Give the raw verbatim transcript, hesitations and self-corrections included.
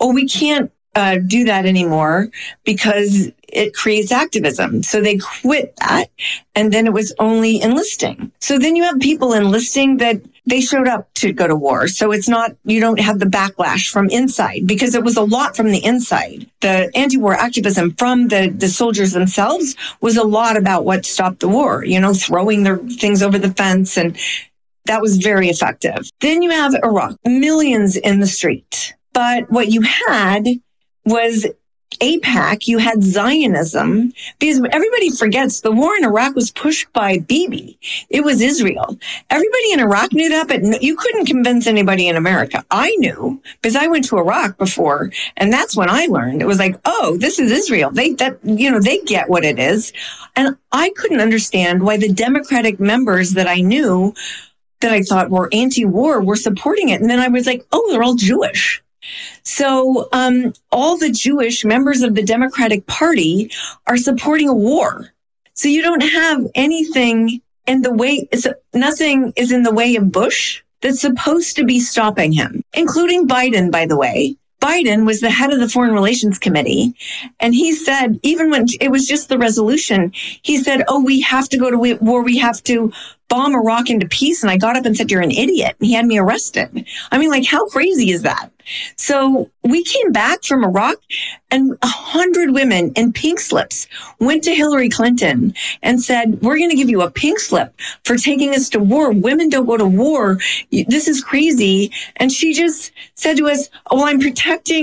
oh, we can't uh, do that anymore because it creates activism. So they quit that. And then it was only enlisting. So then you have people enlisting that they showed up to go to war. So it's not, you don't have the backlash from inside, because it was a lot from the inside. The anti-war activism from the, the soldiers themselves was a lot about what stopped the war, you know, throwing their things over the fence. And that was very effective. Then you have Iraq, millions in the street. But what you had was AIPAC, you had Zionism, because everybody forgets the war in Iraq was pushed by Bibi. It was Israel. Everybody in Iraq knew that, but you couldn't convince anybody in America. I knew, because I went to Iraq before, and that's when I learned. It was like, oh, this is Israel. They, that, you know, they get what it is. And I couldn't understand why the Democratic members that I knew that I thought were anti-war were supporting it. And then I was like, oh, they're all Jewish. So um, all the Jewish members of the Democratic Party are supporting a war. So you don't have anything in the way, so nothing is in the way of Bush that's supposed to be stopping him, including Biden, by the way. Biden was the head of the Foreign Relations Committee, and he said, even when it was just the resolution, he said, oh, we have to go to war, we have to bomb Iraq into peace. And I got up and said, you're an idiot. And he had me arrested. I mean, like, how crazy is that? So we came back from Iraq, and a hundred women in pink slips went to Hillary Clinton and said, we're going to give you a pink slip for taking us to war. Women don't go to war. This is crazy. And she just said to us, oh, well, I'm protecting